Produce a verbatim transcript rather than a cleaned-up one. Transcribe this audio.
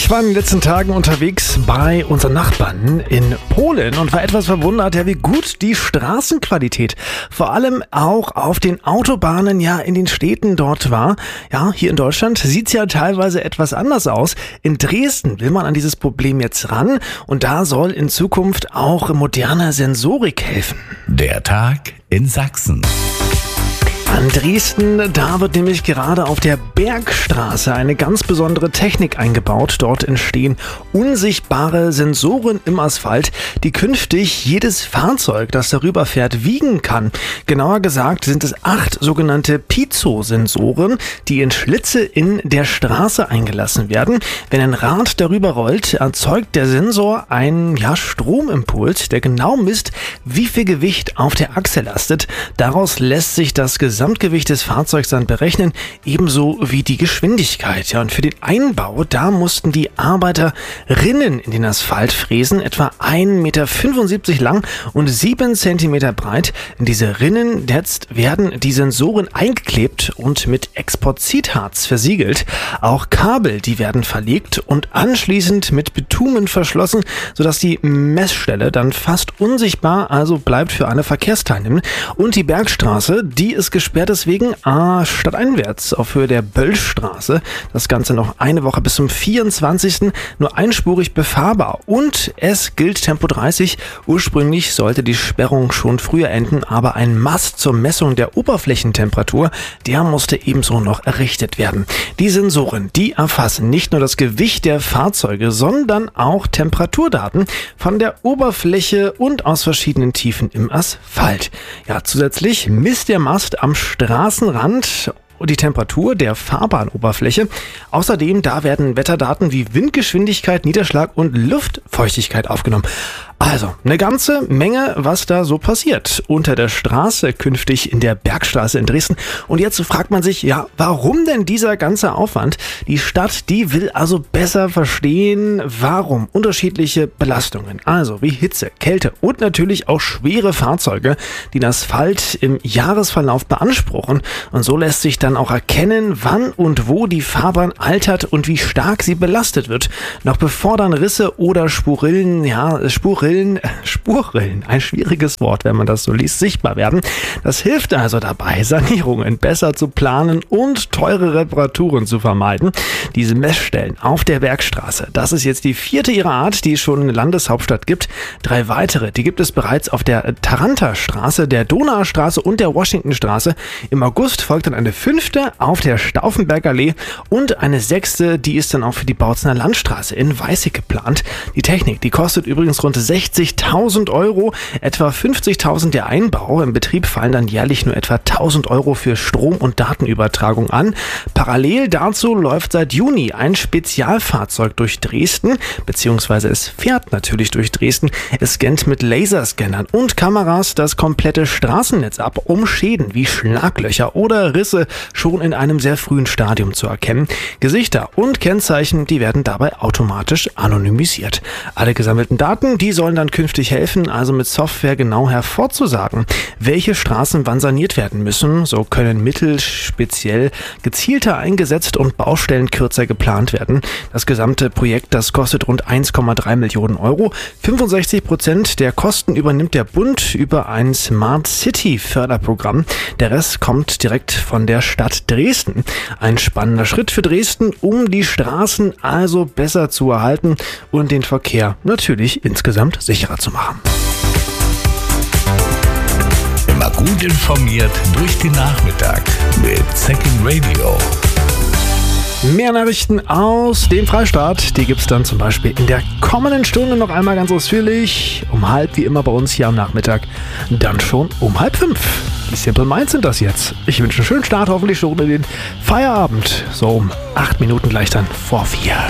Ich war in den letzten Tagen unterwegs bei unseren Nachbarn in Polen und war etwas verwundert, ja, wie gut die Straßenqualität vor allem auch auf den Autobahnen, ja, in den Städten dort war. Ja, hier in Deutschland sieht's ja teilweise etwas anders aus. In Dresden will man an dieses Problem jetzt ran und da soll in Zukunft auch moderne Sensorik helfen. Der Tag in Sachsen. An Dresden, da wird nämlich gerade auf der Bergstraße eine ganz besondere Technik eingebaut. Dort entstehen unsichtbare Sensoren im Asphalt, die künftig jedes Fahrzeug, das darüber fährt, wiegen kann. Genauer gesagt sind es acht sogenannte Piezo-Sensoren, die in Schlitze in der Straße eingelassen werden. Wenn ein Rad darüber rollt, erzeugt der Sensor einen ja, Stromimpuls, der genau misst, wie viel Gewicht auf der Achse lastet. Daraus lässt sich das Gesamtgewicht des Fahrzeugs dann berechnen, ebenso wie die Geschwindigkeit. Ja, und für den Einbau, da mussten die Arbeiter Rinnen in den Asphalt fräsen, etwa ein Meter fünfundsiebzig lang und sieben Zentimeter breit. In diese Rinnen jetzt werden die Sensoren eingeklebt und mit Expositharz versiegelt. Auch Kabel, die werden verlegt und anschließend mit Bitumen verschlossen, sodass die Messstelle dann fast unsichtbar, also bleibt für alle Verkehrsteilnehmer. Und die Bergstraße, die ist gesperrt deswegen ah, stadteinwärts auf Höhe der Böllstraße. Das Ganze noch eine Woche bis zum vierundzwanzigsten nur einspurig befahrbar. Und es gilt Tempo dreißig. Ursprünglich sollte die Sperrung schon früher enden, aber ein Mast zur Messung der Oberflächentemperatur, der musste ebenso noch errichtet werden. Die Sensoren, die erfassen nicht nur das Gewicht der Fahrzeuge, sondern auch Temperaturdaten von der Oberfläche und aus verschiedenen Tiefen im Asphalt. Ja, zusätzlich misst der Mast am Straßenrand die Temperatur der Fahrbahnoberfläche. Außerdem, da werden Wetterdaten wie Windgeschwindigkeit, Niederschlag und Luftfeuchtigkeit aufgenommen. Also, eine ganze Menge, was da so passiert unter der Straße, künftig in der Bergstraße in Dresden. Und jetzt fragt man sich, ja, warum denn dieser ganze Aufwand? Die Stadt, die will also besser verstehen, warum unterschiedliche Belastungen, also wie Hitze, Kälte und natürlich auch schwere Fahrzeuge, den Asphalt im Jahresverlauf beanspruchen. Und so lässt sich dann auch erkennen, wann und wo die Fahrbahn altert und wie stark sie belastet wird. Noch bevor dann Risse oder Spurillen, ja, Spurillen Spurrillen, ein schwieriges Wort, wenn man das so liest, sichtbar werden. Das hilft also dabei, Sanierungen besser zu planen und teure Reparaturen zu vermeiden. Diese Messstellen auf der Bergstraße, das ist jetzt die vierte ihrer Art, die es schon in der Landeshauptstadt gibt. Drei weitere, die gibt es bereits auf der Taranterstraße, der Donaustraße und der Washingtonstraße. Im August folgt dann eine fünfte auf der Stauffenbergallee und eine sechste, die ist dann auch für die Bautzener Landstraße in Weißig geplant. Die Technik, die kostet übrigens rund sechzigtausend Euro, etwa fünfzigtausend der Einbau. Im Betrieb fallen dann jährlich nur etwa tausend Euro für Strom- und Datenübertragung an. Parallel dazu läuft seit Juni ein Spezialfahrzeug durch Dresden, beziehungsweise es fährt natürlich durch Dresden. Es scannt mit Laserscannern und Kameras das komplette Straßennetz ab, um Schäden wie Schlaglöcher oder Risse schon in einem sehr frühen Stadium zu erkennen. Gesichter und Kennzeichen, die werden dabei automatisch anonymisiert. Alle gesammelten Daten, die sollen dann künftig helfen, also mit Software genau hervorzusagen, welche Straßen wann saniert werden müssen. So können Mittel speziell gezielter eingesetzt und Baustellen kürzer geplant werden. Das gesamte Projekt, das kostet rund eins Komma drei Millionen Euro. fünfundsechzig Prozent der Kosten übernimmt der Bund über ein Smart City Förderprogramm. Der Rest kommt direkt von der Stadt Dresden. Ein spannender Schritt für Dresden, um die Straßen also besser zu erhalten und den Verkehr natürlich insgesamt sicherer zu machen. Immer gut informiert durch den Nachmittag mit Second Radio. Mehr Nachrichten aus dem Freistaat, die gibt's dann zum Beispiel in der kommenden Stunde noch einmal ganz ausführlich. Um halb, wie immer bei uns hier am Nachmittag, dann schon um halb fünf. Die Simple Minds sind das jetzt. Ich wünsche einen schönen Start, hoffentlich schon in den Feierabend. So um acht Minuten gleich dann vor vier.